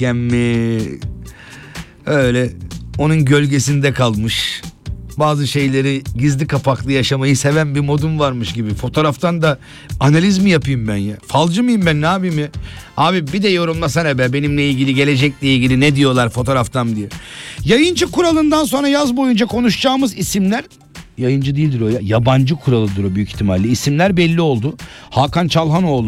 çocukken mi? Öyle onun gölgesinde kalmış. Bazı şeyleri gizli kapaklı yaşamayı seven bir modum varmış gibi. Fotoğraftan da analiz mi yapayım ben ya? Falcı mıyım ben, ne yapayım ya? Abi bir de yorumlasana be, benimle ilgili, gelecekle ilgili ne diyorlar fotoğraftan diye. Yayıncı kuralından sonra yaz boyunca konuşacağımız isimler, yayıncı değildir o ya, yabancı kuralıdır o büyük ihtimalle. İsimler belli oldu. Hakan Çalhanoğlu